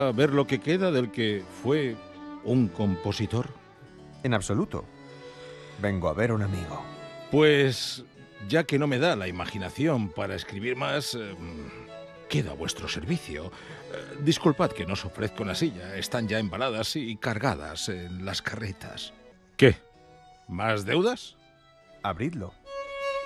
A ver lo que queda del que fue un compositor. En absoluto. Vengo a ver a un amigo. Pues, ya que no me da la imaginación para escribir más, quedo a vuestro servicio. Disculpad que no os ofrezco una silla. Están ya embaladas y cargadas en las carretas. ¿Qué? ¿Más deudas? Abridlo.